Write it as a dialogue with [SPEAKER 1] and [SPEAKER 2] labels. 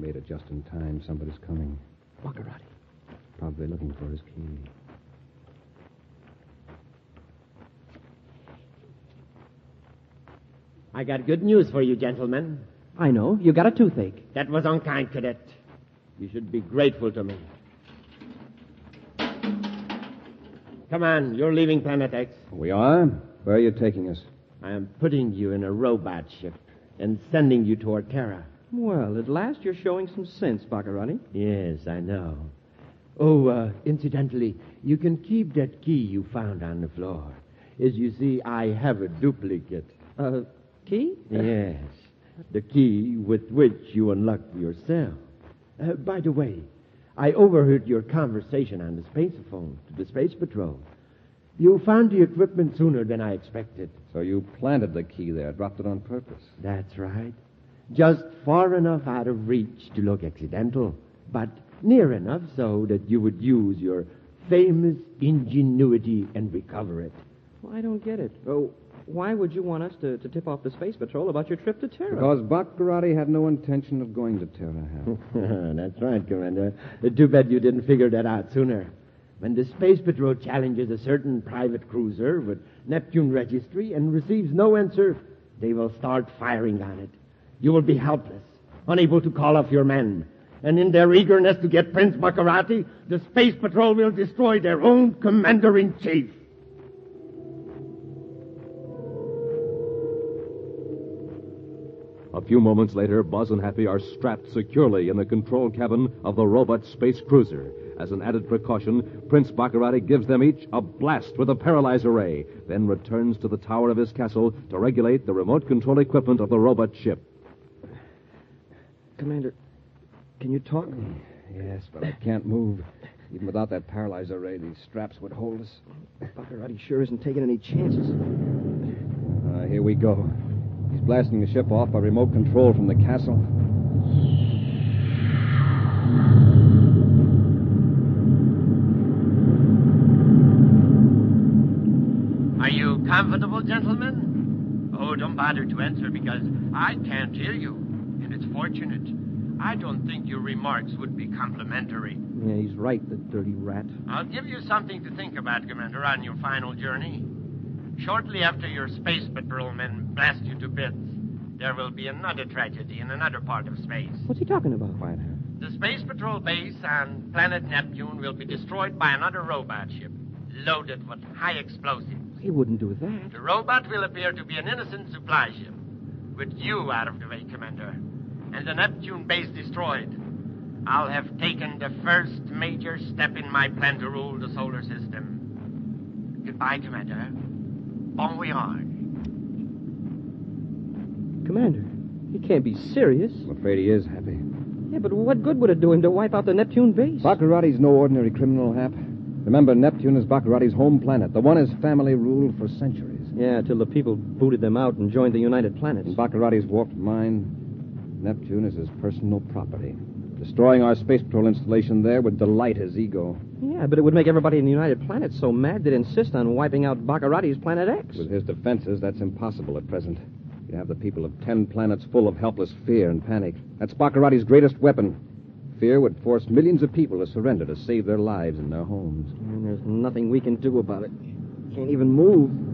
[SPEAKER 1] made it just in time. Somebody's coming.
[SPEAKER 2] Baccarati.
[SPEAKER 1] Probably looking for his key.
[SPEAKER 3] I got good news for you, gentlemen.
[SPEAKER 2] I know. You got a toothache.
[SPEAKER 3] That was unkind, Cadet. You should be grateful to me. Come on, you're leaving Planet X.
[SPEAKER 1] We are? Where are you taking us?
[SPEAKER 3] I am putting you in a robot ship and sending you toward Terra.
[SPEAKER 2] Well, at last you're showing some sense, Baccarati.
[SPEAKER 3] Yes, I know. Oh, incidentally, you can keep that key you found on the floor. As you see, I have a duplicate.
[SPEAKER 2] Key?
[SPEAKER 3] Yes, the key with which you unlocked your cell. By the way, I overheard your conversation on the spacephone to the Space Patrol. You found the equipment sooner than I expected.
[SPEAKER 1] So you planted the key there, dropped it on purpose.
[SPEAKER 3] That's right. Just far enough out of reach to look accidental, but near enough so that you would use your famous ingenuity and recover it.
[SPEAKER 2] Well, I don't get it. Oh, why would you want us to tip off the Space Patrol about your trip to Terra?
[SPEAKER 1] Because Baccarati had no intention of going to Terra, Hal.
[SPEAKER 3] That's right, Commander. Too bad you didn't figure that out sooner. When the Space Patrol challenges a certain private cruiser with Neptune registry and receives no answer, they will start firing on it. You will be helpless, unable to call off your men. And in their eagerness to get Prince Baccarati, the Space Patrol will destroy their own commander-in-chief.
[SPEAKER 4] A few moments later, Buzz and Happy are strapped securely in the control cabin of the robot space cruiser. As an added precaution, Prince Baccarati gives them each a blast with a paralyzer ray, then returns to the tower of his castle to regulate the remote control equipment of the robot ship.
[SPEAKER 2] Commander, can you talk?
[SPEAKER 1] Yes, but I can't move. Even without that paralyzer ray, these straps would hold us.
[SPEAKER 2] Baccarati sure isn't taking any chances.
[SPEAKER 1] Here we go. He's blasting the ship off by remote control from the castle.
[SPEAKER 3] Are you comfortable, gentlemen? Oh, don't bother to answer because I can't hear you. And it's fortunate. I don't think your remarks would be complimentary.
[SPEAKER 2] Yeah, he's right, the dirty rat.
[SPEAKER 3] I'll give you something to think about, Commander, on your final journey. Shortly after your Space Patrol men blast you to bits, there will be another tragedy in another part of space.
[SPEAKER 2] What's he talking about?
[SPEAKER 1] Quiet, Hal.
[SPEAKER 3] The Space Patrol base on planet Neptune will be destroyed by another robot ship, loaded with high explosives.
[SPEAKER 2] He wouldn't do that.
[SPEAKER 3] The robot will appear to be an innocent supply ship, with you out of the way, Commander, and the Neptune base destroyed. I'll have taken the first major step in my plan to rule the solar system. Goodbye, Commander. Bon voyage.
[SPEAKER 2] Commander, he can't be serious.
[SPEAKER 1] I'm afraid he is, Happy.
[SPEAKER 2] Yeah, but what good would it do him to wipe out the Neptune base?
[SPEAKER 1] Baccarati's no ordinary criminal, Hap. Remember, Neptune is Baccarati's home planet, the one his family ruled for centuries.
[SPEAKER 2] Yeah, till the people booted them out and joined the United Planets.
[SPEAKER 1] In Baccarati's warped mind, Neptune is his personal property. Destroying our Space Patrol installation there would delight his ego.
[SPEAKER 2] Yeah, but it would make everybody in the United Planets so mad they'd insist on wiping out Baccarati's Planet X.
[SPEAKER 1] With his defenses, that's impossible at present. You have the people of 10 planets full of helpless fear and panic. That's Baccarati's greatest weapon. Fear would force millions of people to surrender to save their lives and their homes.
[SPEAKER 2] And there's nothing we can do about it. Can't even move.